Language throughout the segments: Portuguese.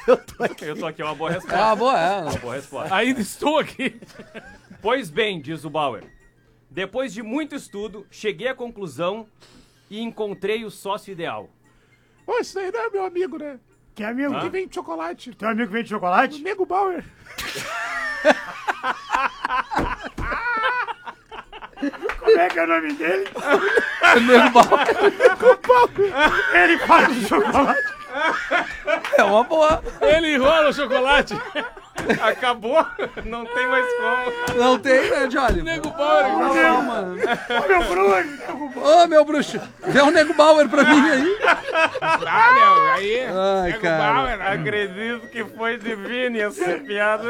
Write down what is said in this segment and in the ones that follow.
Eu tô aqui, é uma boa resposta. É uma boa, Uma boa resposta. Ainda estou aqui. Pois bem, diz o Bauer, depois de muito estudo, cheguei à conclusão e encontrei o sócio ideal. Pô, isso aí não é meu amigo, né? Que amigo? Que vende chocolate. Teu amigo vende chocolate? Nego Bauer. Como é que é o nome dele? Nego Bauer. Ele faz o chocolate. É uma boa. Ele enrola o chocolate. Acabou? Não tem mais como. Não tem, né, Johnny? Nego Bauer. Não, mano. Ô, meu Bruno. Ô, meu bruxo, vê um Nego Bauer pra mim aí. Ah, meu, aí... Ai, cara. Acredito que foi divino essa piada.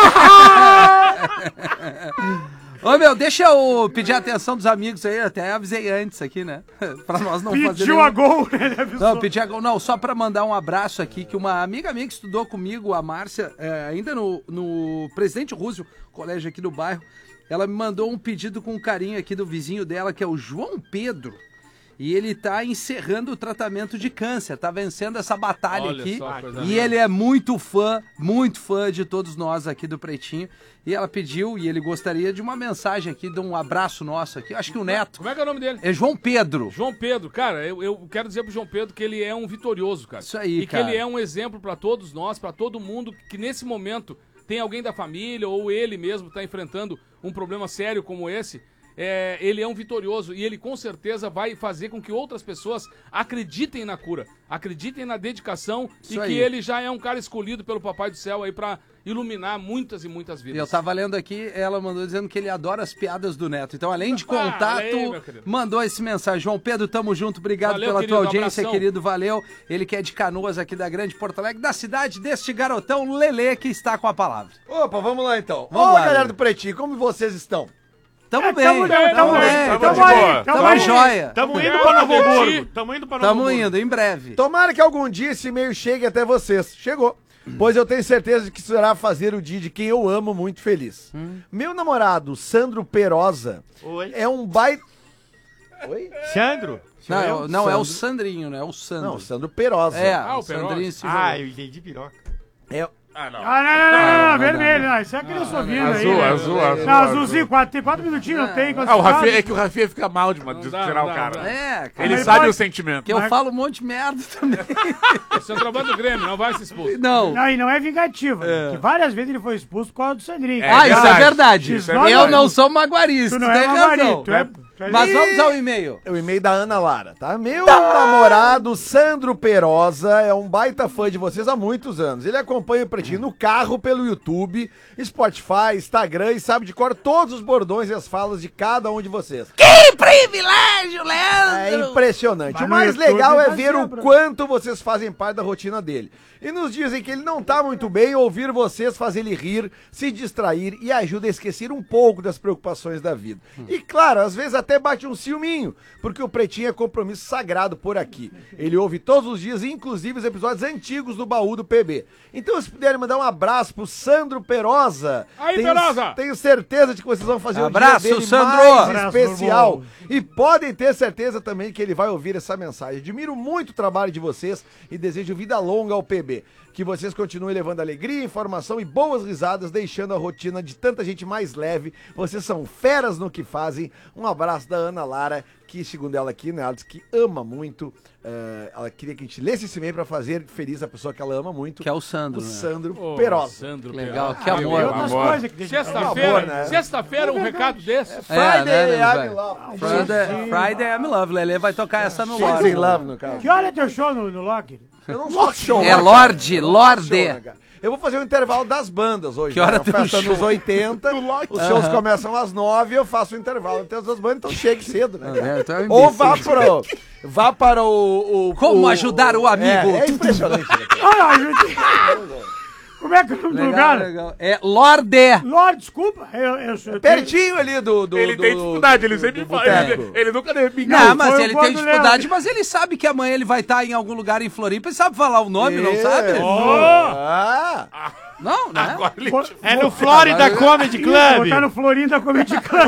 Ô, meu, deixa eu pedir a atenção dos amigos aí, até avisei antes aqui, né? Pra nós não fazer Pediu a gol, né? Ele avisou. Não, pedi a gol. Não, só pra mandar um abraço aqui, que uma amiga minha que estudou comigo, a Márcia, ainda no Presidente Roosevelt, colégio aqui do bairro, ela me mandou um pedido com carinho aqui do vizinho dela, que é o João Pedro. E ele tá encerrando o tratamento de câncer, tá vencendo essa batalha Olha aqui. só, coisa E linda. ele é muito fã de todos nós aqui do Pretinho. E ela pediu, e ele gostaria de uma mensagem aqui, de um abraço nosso aqui. Acho que o Neto. Como é que é o nome dele? É João Pedro. João Pedro, cara, eu quero dizer pro João Pedro que ele é um vitorioso, cara. Isso aí, e cara. que ele é um exemplo pra todos nós, pra todo mundo que nesse momento tem alguém da família ou ele mesmo tá enfrentando um problema sério como esse. Ele é um vitorioso e ele com certeza vai fazer com que outras pessoas acreditem na cura, acreditem na dedicação. Isso e aí. que ele já é um cara escolhido pelo Papai do Céu aí pra iluminar muitas e muitas vidas. Eu tava lendo aqui, ela mandou dizendo que ele adora as piadas do Neto. Então, além de olha contato, aí, meu querido. mandou esse mensagem. João Pedro, tamo junto, obrigado Valeu, pela querido, tua audiência, abração. querido, valeu. Ele que é de Canoas, aqui da Grande Porto Alegre, da cidade deste garotão Lelê, que está com a palavra. Opa, vamos lá então. Vamos Ô, lá, galera Lelê. do Pretinho, como vocês estão? Tamo bem, tamo bem, tamo bem, tamo tamo de bem, boa. tamo Tamo joia. Tamo indo pra Novo Hamburgo. Tamo indo pra Novo Tamo Hamburgo. indo, em breve. Tomara que algum dia esse e-mail chegue até vocês. Chegou. Pois eu tenho certeza de que isso irá fazer o dia de quem eu amo muito feliz. Meu namorado, Sandro Perosa, Oi. é um baita... Oi? Sandro? Não, é o Sandrinho, né? É o Sandro. Não, Sandro Perosa. É, Ah, o o Perosa. Sandrinho se jogou. eu entendi piroca. É... Ah, não, vermelho. Não, isso é aquele sorrindo aí. Azul, né? azul. Não, azulzinho, tem 4 minutinhos, não tem. Ah, o Rafinha, é que o Rafinha fica mal de dá, tirar não o dá, cara. não dá. É, cara. Ele Mas sabe pode- o sentimento. Que eu falo um monte de merda também. Você é um trabalho do Grêmio, não vai se expulso. Não. Não, e não é vingativa. Que várias vezes ele foi expulso por causa do Sandrinho. Ah, isso é verdade. Isso é Eu verdade. não sou maguarista, Tu não tem é razão. mamarito, tu é... Mas vamos ao e-mail. É o e-mail da Ana Lara, tá? Meu namorado, Sandro Perosa, é um baita fã de vocês há muitos anos. Ele acompanha o Pretinho no carro, pelo YouTube, Spotify, Instagram e sabe de cor todos os bordões e as falas de cada um de vocês. Que privilégio, Leandro! É impressionante. Mas o no mais YouTube legal é tá ver o sempre. quanto vocês fazem parte da rotina dele. E nos dizem que ele não tá muito bem, ouvir vocês faz ele rir, se distrair e ajuda a esquecer um pouco das preocupações da vida. E claro, às vezes até bate um ciúminho, porque o Pretinho é compromisso sagrado por aqui. Ele ouve todos os dias, inclusive os episódios antigos do Baú do PB. Então, se puderem mandar um abraço pro Sandro Perosa. Aí, Perosa! Tenho certeza de que vocês vão fazer Abraço, o dia dele Sandro! mais Abraço, especial. meu E podem ter certeza também que ele vai ouvir essa mensagem. Admiro muito o trabalho de vocês e desejo vida longa ao PB. Que vocês continuem levando alegria, informação e boas risadas, deixando a rotina de tanta gente mais leve. Vocês são feras no que fazem. Um abraço da Ana Lara, que segundo ela aqui, né, ela disse que ama muito. Ela queria que a gente lesse esse e-mail pra fazer feliz a pessoa que ela ama muito. Que é o Sandro, o né? Sandro Ô, Perosa. Sandro Legal, Perosa. que amor. Tem outras amor. coisas que deixam... Sexta-feira, amor, né? sexta-feira, um recado desse. Friday, né, I'm in velho? love. Friday I'm in love. Lelê vai tocar essa no She's in Lorde. love, no caso. Que hora é teu show no Locker? Eu não faço show. É né, Lorde, cara? Eu não faço Lorde. show, né, cara? Eu vou fazer um intervalo das bandas hoje. Que hora né? tem Festa um show? nos 80, os shows começam às 9 e eu faço o intervalo entre as duas bandas, então chegue cedo, né? cara? É, tu é um Ou imbecil. vá para o... Como ajudar o amigo. É impressionante. né, cara? Ah, gente... Como é que é o nome do Legal, lugar? legal. É Lorde. Lorde, desculpa. Eu Pertinho ali do Ele tem dificuldade, ele sempre fala. boteco. Ele nunca me Não, mas foi ele o tem Gordo dificuldade, Léo. mas ele sabe que amanhã ele vai estar em algum lugar em Floripa e sabe falar o nome, não Isso. sabe? Ah, Não, né? Agora ele... É no Florida Comedy Club. Tá no Florinda Comedy Club.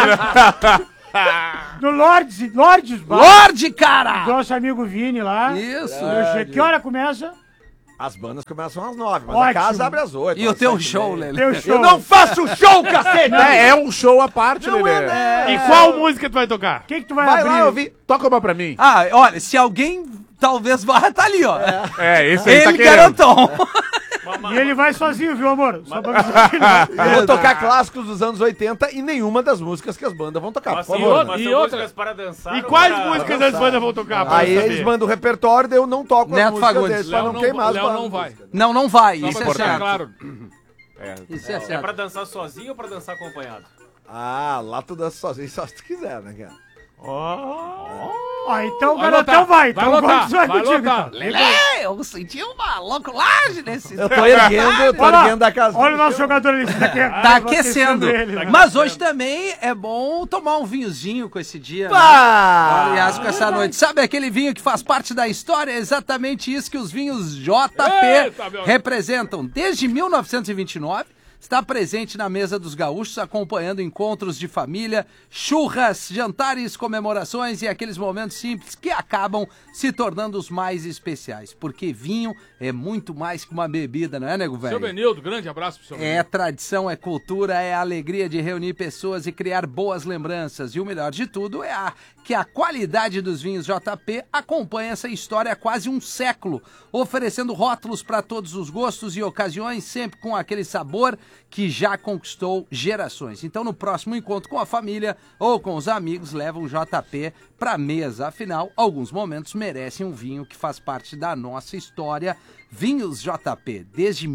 No Lordes Bar. Lorde, cara! Nosso amigo Vini lá. Isso. Que hora começa? As bandas começam às 9, mas a Ótimo. casa abre às 8. E o teu show, Lelê? Teu show. Eu não faço show, cacete! É um show à parte, Lelê. E qual música tu vai tocar? O que tu vai Vai abrir? lá ouvir. Toca uma pra mim. Ah, olha, se alguém talvez vá, tá ali, ó. Esse aí tá Ele querendo. garantão. E ele vai sozinho, viu, amor? Só pra avisar que ele Eu vou tocar clássicos dos anos 80 e nenhuma das músicas que as bandas vão tocar, Mas por sim, favor. mas E são outra- músicas para dançar. E ou quais para- músicas as bandas vão tocar? pra Aí eu eles saber? mandam o repertório, daí eu não toco Neto as músicas Fagundes. deles pra Léo não queimar as Léo bandas. não vai. Não vai. Só Isso pra é deixar certo. claro. Isso é É certo. pra dançar sozinho ou pra dançar acompanhado? Ah, lá tu dança sozinho, só se tu quiser, né, cara? Ó, então o Vai garotão lotar, vai. vai Então lotar, quantos vai vai contigo, lotar. então? Lelê, eu senti uma louculagem nesse... Eu tô erguendo a casa. Olha o nosso jogador ali. Tá aquecendo. ele, né? Mas hoje também é bom tomar um vinhozinho com esse dia. Né? Pá! Aliás, com essa noite. Sabe aquele vinho que faz parte da história? É exatamente isso que os vinhos JP Eita, meu. representam. Desde 1929, está presente na mesa dos gaúchos, acompanhando encontros de família, churras, jantares, comemorações e aqueles momentos simples que acabam se tornando os mais especiais. Porque vinho é muito mais que uma bebida, não é, nego velho? Seu Benildo, grande abraço pro seu É tradição, é cultura, é alegria de reunir pessoas e criar boas lembranças. E o melhor de tudo é que a qualidade dos vinhos JP acompanha essa história há quase um século, oferecendo rótulos para todos os gostos e ocasiões, sempre com aquele sabor que já conquistou gerações. Então, no próximo encontro com a família ou com os amigos, leva um JP para mesa. Afinal, alguns momentos merecem um vinho que faz parte da nossa história. Vinhos JP, desde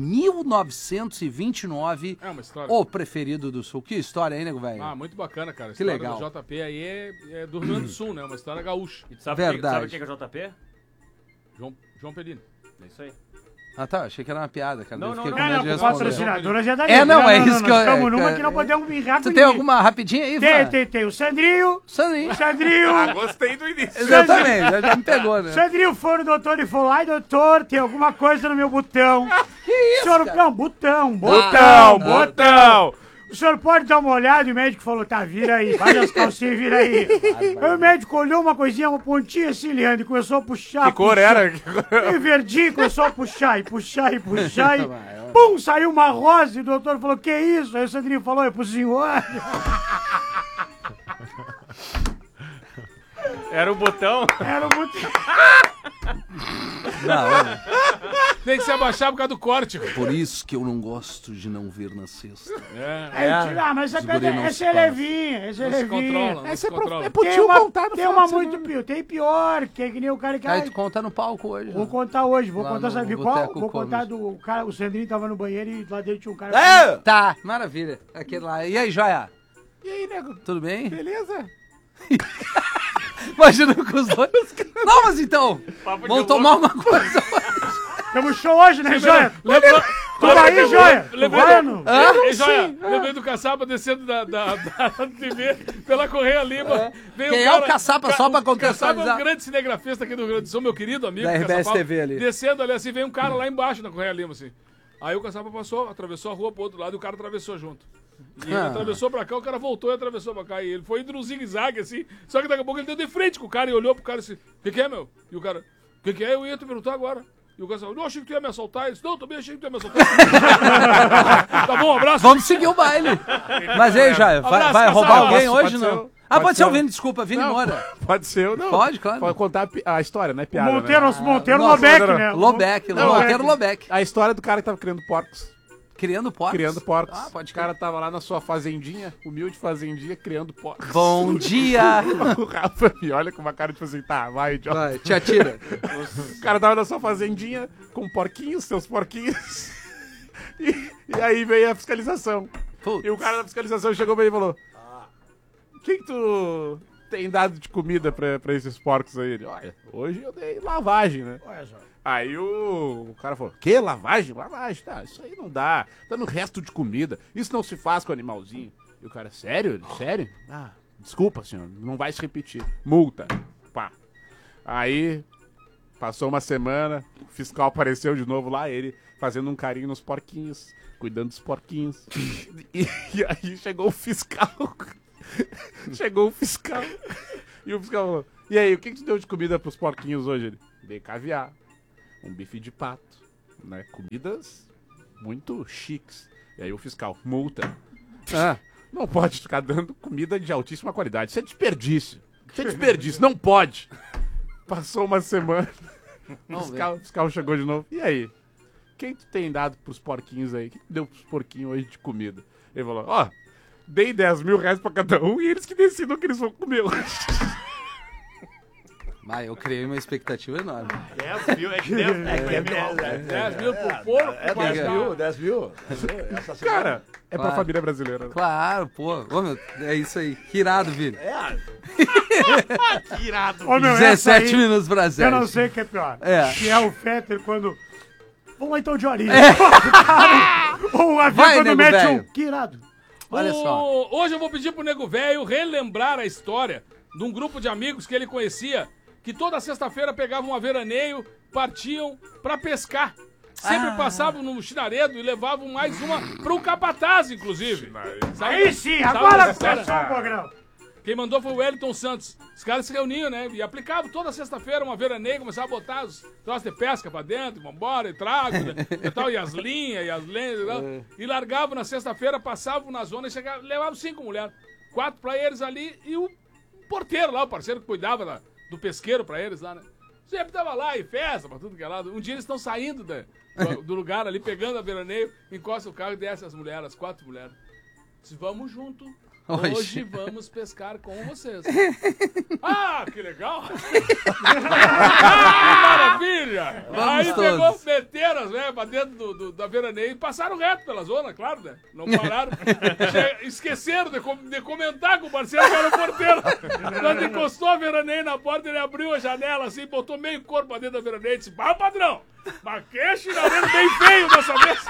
1929, É uma história. o preferido do Sul. Que história, hein, nego velho? Ah, muito bacana, cara. A Que história legal. do JP aí é do Rio Grande do Sul, né? Uma história gaúcha. E tu sabe Verdade. sabe o que é JP? João Pedino. É isso aí. Ah, tá. Achei que era uma piada, cara. Não, Eu não, fiquei não. com Não, medo de não, com responder. patrocinadora já dá É, não, é isso que eu- Nós estamos é, numa é, que não podemos virrar Tu tem alguma rapidinha aí, Fá? Tem. O Sandrinho. Sandrinho. O Sandrinho. Gostei do início. Exatamente, já me pegou, né? Sandrinho foi no doutor e falou: ai, doutor, tem alguma coisa no meu botão. Que isso? Senhor, não, botão. Botão! O senhor pode dar uma olhada? E o médico falou: tá, vira aí, faz as calcinhas, vira aí. Aí o médico olhou uma coisinha, uma pontinha assim, Leandro, e começou a puxar. Que cor puxar. era? E verdinho, começou a puxar, e puxar, e puxar, e pum, saiu uma rosa, e o doutor falou: que isso? Aí o Sandrinho falou: é pro senhor. Era o botão. Era muito... Tem que se abaixar por causa do corte. Por isso que eu não gosto de não vir na sexta. Aí eu tiro, mas essa, guri não se essa é levinha, essa é Não se levinha. controla, não se controla. pro Tem tio uma, contar no tem final uma de muito semana. pior, tem pior, que é que nem o cara que... Aí ai, tu conta no palco hoje. vou né? contar hoje, vou Lá contar, no sabe qual? Boteco Vou contar Comedy. do cara, o Sandrinho tava no banheiro e lá dentro tinha um cara... É! Tá, maravilha. Aquele lá. E aí, Joia? E aí, nego? Tudo bem? Beleza? Imagina com os dois. Não, mas então, Papo de vamos louco. tomar uma coisa. Temos show hoje, né, Joia? Lembra... Tu vai aí, Joia? Tu Lembrei vai, do... não? Ei, Joia, lembrei do Caçapa descendo da TV pela Correia Lima. Veio Quem um é o Caçapa, só pra O Caçapa é contextualizar? um grande cinegrafista aqui do Rio Grande do Sul, meu querido amigo. Da RBS Caçapa, TV ali. Descendo ali assim, veio um cara lá embaixo na Correia Lima, assim. Aí o Caçapa passou, atravessou a rua pro outro lado e o cara atravessou junto. E ele atravessou pra cá, o cara voltou e atravessou pra cá. E ele foi indo no zigue-zague, assim. Só que daqui a pouco ele deu de frente com o cara e olhou pro cara assim: o que é, meu? E o cara: o que é? Eu ia te perguntar agora. E o cara falou: não, achei que tu ia me assaltar. Ele disse: não, também achei que tu ia me assaltar. Tá bom, um abraço. Vamos seguir o baile. Mas aí, Joia, Abraço, vai roubar Caçapa. alguém Pode hoje, ser não? o- Ah, pode ser o ser o- Vini, desculpa, Vini Moura. Pode ser ou não? Pode, claro. Pode contar a história, né? O Piada, Monteiro, né? Monteiro Nossa, Lobeck, não, né? Lobeck, Monteiro Lobeck. A história do cara que tava criando porcos. Criando porcos. Criando porcos. Ah, pode O cara tava lá na sua fazendinha, humilde fazendinha, criando porcos. Bom dia. O Rafa me olha com uma cara tipo assim, tá, vai, idiota. Vai, te atira. O cara tava na sua fazendinha com porquinhos, seus porquinhos. E aí veio a fiscalização. Putz. E o cara da fiscalização chegou pra ele e falou: o que tu tem dado de comida pra esses porcos aí? Ele: olha, hoje eu dei lavagem, né? Aí o cara falou: que? Lavagem? Lavagem, tá, isso aí não dá. Dando resto de comida. Isso não se faz com animalzinho. E o cara: sério? Ele: sério? Ah, desculpa, senhor, não vai se repetir. Multa. Pá. Aí passou uma semana, o fiscal apareceu de novo lá, ele fazendo um carinho nos porquinhos, cuidando dos porquinhos. E aí chegou o fiscal. Chegou o fiscal. E o fiscal falou: e aí, o que tu deu de comida pros porquinhos hoje? Ele: dei caviar, um bife de pato, né, comidas muito chiques. E aí o fiscal, multa. Ah, Não pode ficar dando comida de altíssima qualidade. Isso é desperdício. Isso é desperdício, não pode. Passou uma semana, o fiscal chegou de novo. E aí? Quem tu tem dado pros porquinhos aí? Quem deu pros porquinhos hoje de comida? Ele falou, ó, dei 10 mil reais pra cada um e eles que decidam o que eles vão comer hoje. mas eu criei uma expectativa enorme. 10 mil, é que 10 10 mil por porco, É 10 mil? Essa semana. Cara, é pra Claro. família brasileira. Né? Claro, pô. Ô, meu, é isso aí. Que irado, Vini. Que irado. Ô, meu, essa 17 aí, minutos pra eu 7. não sei o que é pior. É. Que é o Fetter quando... Vamos lá então de horinha. Ou o avião Vai, quando nego mete velho. um... Que irado. Olha só. Hoje eu vou pedir pro Nego Velho relembrar a história de um grupo de amigos que ele conhecia, que toda sexta-feira pegavam um veraneio, partiam pra pescar. Sempre passavam no chinaredo e levavam mais uma pro capataz, inclusive. Sabe? Aí sim, Sabe agora dessa história? começou o programa. Quem mandou foi o Wellington Santos. Os caras se reuniam, né? E aplicavam toda sexta-feira uma veraneio, começavam a botar os troços de pesca pra dentro, vambora, e trago, né? E tal, e as linhas, e as lenhas, e tal. E largavam na sexta-feira, passavam na zona e chegavam, levavam 5 mulheres. 4 pra eles ali e o porteiro lá, o parceiro que cuidava do pesqueiro pra eles lá, né? Sempre tava lá, e festa, pra tudo que é lado. Um dia eles estão saindo do lugar ali, pegando a veraneio, encosta o carro e desce as mulheres, as 4 mulheres. Diz, vamos junto. Oxe. Hoje vamos pescar com vocês. Ah, que legal! Ah, que maravilha! Vamos Aí todos. pegou, meteram as velhas pra dentro da veraneio e passaram reto pela zona, claro, né? Não pararam. Esqueceram de comentar com o parceiro que era o porteiro. Quando encostou a veraneio na porta, ele abriu a janela assim, botou meio corpo pra dentro da veraneio e disse: "Ah, padrão, mas que chinaleiro bem feio dessa vez!"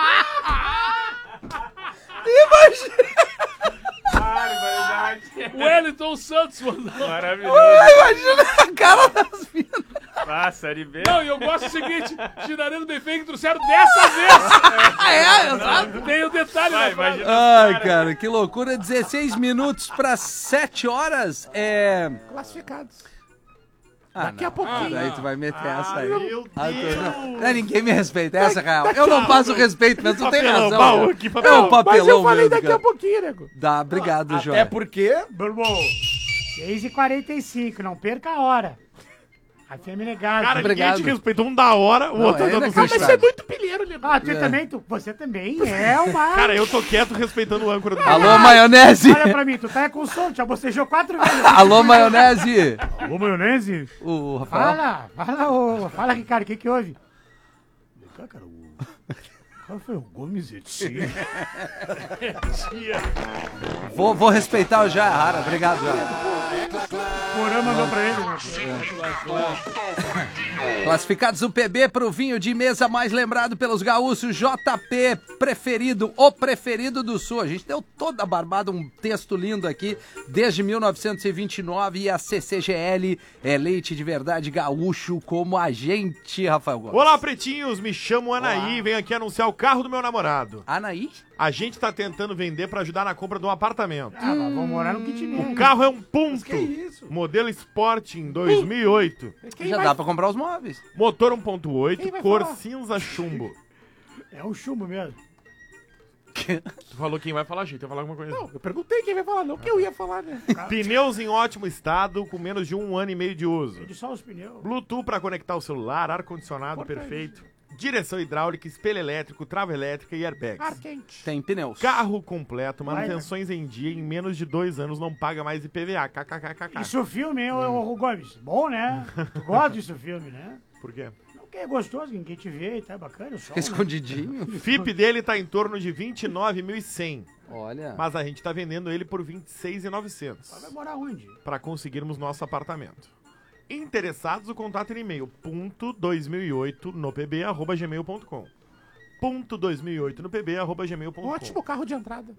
O Wellington Santos mandou. Maravilhoso. Imagina a cara das minas. Ah, série B. Não, e eu gosto do seguinte: chinaleiro bem feio que trouxeram dessa vez. Exato. Tem o detalhe Vai, na frase. imagina. Ai, cara, que loucura. 16 minutos para 7 horas. Classificados. Daqui a pouquinho. Aí tu vai meter essa aí. Meu Ah, Deus. não, ninguém me respeita, essa é real. Eu não passo respeito, mas tu tem Papelão, razão. baú cara. aqui, É papelão. um papelão Mas eu falei mesmo, daqui cara. a pouquinho, nego. Dá, obrigado, João. É porque... Meu irmão, 6h45, não perca a hora. A fêmea negada. Cara, Obrigado. ninguém te respeitou um da hora, o Não, outro é dando inacreditável. Mas você é muito pilheiro, nego. Ah, tu também, você também é uma... Cara, eu tô quieto respeitando o âncora do Alô, maionese. Olha pra mim, tu tá com sono, já bocejou 4 vezes. Alô, maionese. Ô, maionese? O Rafael. Fala, Ricardo, o que houve? Vem cá, cara, o Rafael Gomes é tia. Vou respeitar o Jaihara. Obrigado, Jaihara. Porã mandou pra ele, né? Classificados do PB para o vinho de mesa mais lembrado pelos gaúchos, JP preferido, o preferido do Sul. A gente deu toda a barbada, um texto lindo aqui, desde 1929, e a CCGL é leite de verdade gaúcho como a gente, Rafael Gomes. Olá, pretinhos, me chamo Anaí, venho aqui anunciar o carro do meu namorado. Anaí? A gente tá tentando vender pra ajudar na compra de um apartamento. Ah, mas vamos morar no kitnet. O carro é um ponto, modelo Sporting 2008, Já dá pra comprar os móveis. motor 1.8, cor cinza chumbo. É um chumbo mesmo. Tu falou quem vai falar, gente, eu ia falar alguma coisa. Eu perguntei quem vai falar, não que eu ia falar, né? Pneus em ótimo estado, com menos de 1 ano e meio de uso. De só os pneus. Bluetooth para conectar o celular, ar-condicionado perfeito, direção hidráulica, espelho elétrico, trava elétrica e airbags. Tem pneus. Carro completo, manutenções em dia, em menos de 2 anos não paga mais IPVA. KKKKK. Isso filme, hein, ô Gomes? Bom, né? Tu gosta disso filme, né? Por quê? Porque é gostoso, ninguém te vê e tá bacana o som. Né? Escondidinho. FIP dele tá em torno de 29.100, Olha. mas a gente tá vendendo ele por 26.900 Vai morar onde? para conseguirmos nosso apartamento. Interessados, o contato em e-mail .2008nopb@gmail.com. .2008nopb@gmail.com. Ótimo carro de entrada.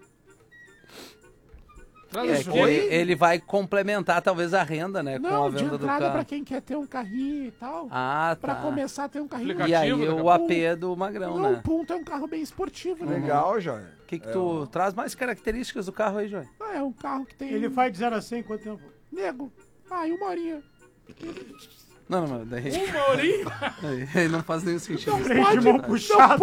É que ele vai complementar talvez a renda, né? Com a Não, de venda do entrada carro. pra quem quer ter um carrinho e tal. Ah, Pra tá. começar a ter um carrinho. Aplicativo. E aí daqui a o AP do Magrão, Não, o né? ponto é um carro bem esportivo, né? Legal, Joia. O que tu traz mais características do carro aí, João? Ah, é um carro que tem... Ele faz de 0 a 100 em quanto tempo? Nego. Ah, e 1 horinha. Não, daí... Uma horinha? Aí não faz nenhum sentido. Freio de mão puxado.